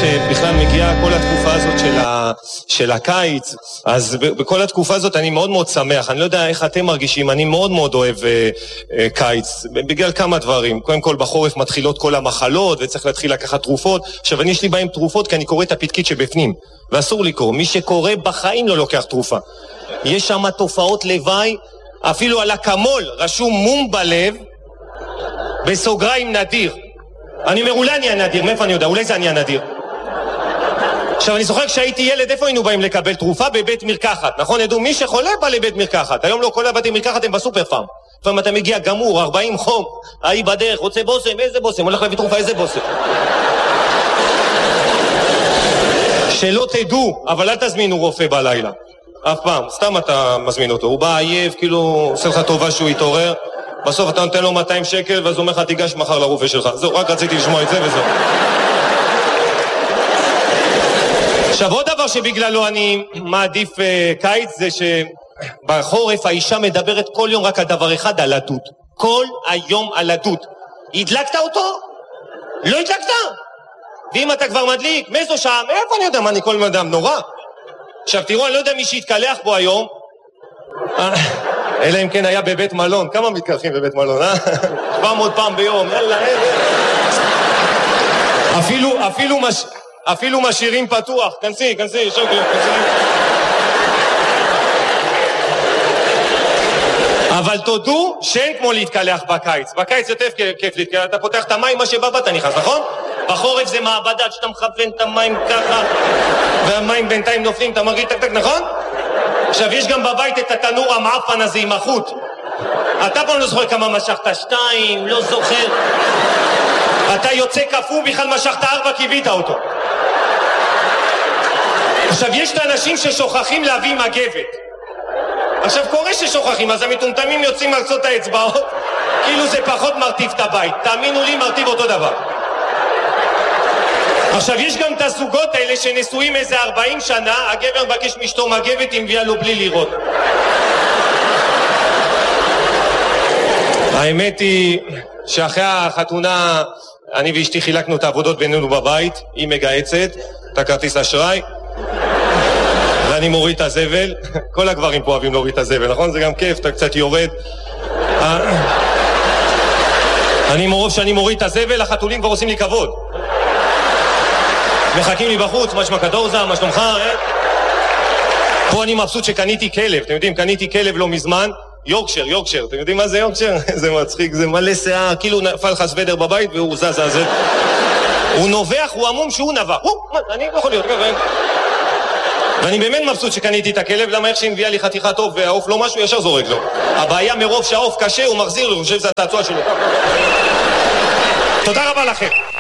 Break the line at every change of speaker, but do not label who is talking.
שבכלל מגיעה כל התקופה הזאת של הקיץ, אז בכל התקופה הזאת אני מאוד מאוד שמח, אני לא יודע איך אתם מרגישים, אני מאוד מאוד אוהב קיץ, בגלל כמה דברים. קודם כל בחורף מתחילות כל המחלות וצריך להתחיל לקחת תרופות. עכשיו אני יש לי בהם תרופות כי אני קורא את הפתקית שבפנים, ואסור לקרוא, מי שקורא בחיים לא לוקח תרופה. יש שם תופעות לוואי, אפילו על הקמול רשום מום בלב בסוגריים נדיר. אני אומר, אולי אני הנדיר, מאיפה אני יודע? אולי זה אני הנדיר. עכשיו אני זוכר כשהייתי ילד, איפה היינו באים לקבל תרופה? בבית מרקחת, נכון? ידעו, מי שחולה בא לבית מרקחת. היום לא כל הבתי מרקחת הם בסופר פארם. לפעמים אתה מגיע גמור, 40 חום, ההיא בדרך, רוצה בוסם, איזה בוסם? הולך להביא תרופה, איזה בוסם? שלא תדעו, אבל אל תזמינו רופא בלילה. אף פעם, סתם אתה מזמין אותו. הוא בא עייף, כאילו עושה לך טובה שהוא יתעורר. בסוף אתה נותן לו 200 שקל, ואז הוא אומר לך, תיגש מחר לרופא שלך. זהו, רק רציתי לשמוע את זה וזהו. עכשיו, עוד דבר שבגללו אני מעדיף קיץ, זה שבחורף האישה מדברת כל יום רק על דבר אחד, על הדוד. כל היום על הדוד. הדלקת אותו? לא הדלקת? ואם אתה כבר מדליק, מאיזו שעה? איפה אני יודע מה אני כל אדם? נורא. עכשיו תראו, אני לא יודע מי שהתקלח פה היום, אלא אם כן היה בבית מלון. כמה מתקלחים בבית מלון, 700 פעם ביום, יאללה, אפילו משאירים פתוח. כנסי, שוקי, כנסי. אבל תודו שאין כמו להתקלח בקיץ. בקיץ יותר כיף להתקלח, אתה פותח את המים, מה שבא אתה נכנס, נכון? בחורף זה מעבדה שאתה מכוון את המים ככה, והמים בינתיים נופלים, אתה מרגיש טק, נכון? עכשיו יש גם בבית את התנור המעפן הזה עם החוט. אתה פעם לא זוכר כמה משכת, 2, לא זוכר. אתה יוצא כפו, בכלל משכת 4, קיבית אותו. עכשיו יש את האנשים ששוכחים להביא מגבת. עכשיו קורה ששוכחים, אז המטומטמים יוצאים על קצות האצבעות, כאילו זה פחות מרטיב את הבית. תאמינו לי, מרטיב אותו דבר. עכשיו יש גם את הזוגות האלה שנשואים איזה 40 שנה, הגבר מבקש מאשתו מגבת, היא מביאה לו בלי לראות. האמת היא שאחרי החתונה אני ואשתי חילקנו את העבודות בינינו בבית, היא מגהצת את הכרטיס אשראי ואני מוריד את הזבל. כל הגברים פה אוהבים להוריד את הזבל, נכון? זה גם כיף, אתה קצת יורד. שאני מוריד את הזבל, החתולים כבר עושים לי כבוד, מחכים לי בחוץ, מה שמע כדורזה, מה שלומך, פה אני מבסוט שקניתי כלב, אתם יודעים, קניתי כלב לא מזמן, יורקשר, אתם יודעים מה זה יורקשר? זה מצחיק, זה מלא שיער, כאילו נפל לך סוודר בבית והוא זז, הוא נובח, הוא עמום שהוא נבח, אני לא יכול להיות, ואני באמת מבסוט שקניתי את הכלב, למה איך שהנביאה לי חתיכה טוב והעוף לא משהו, ישר זורק לו. הבעיה מרוב שהעוף קשה, הוא מחזיר לו, הוא חושב שזה התעצוע שלו. תודה רבה לכם.